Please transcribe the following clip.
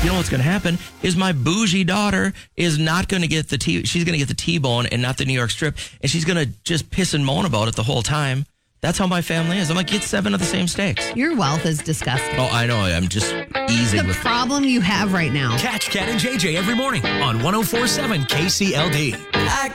you know what's going to happen is my bougie daughter is not going to get she's going to get the T-bone and not the New York strip, and she's going to just piss and moan about it the whole time. That's how my family is. I'm like, get 7 of the same steaks. Your wealth is disgusting. Oh, I know. I'm just easy The with problem you have right now. Catch Cat and JJ every morning on 104.7 KCLD. I